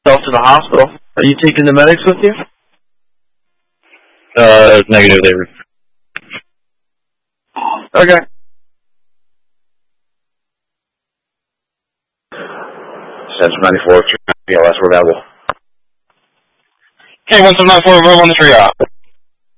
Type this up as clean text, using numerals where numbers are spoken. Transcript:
yourself to the hospital. Are you taking the medics with you? Negative, they were. Okay. Central 94, PLS, we're available. Okay, 1794, move on the tree off.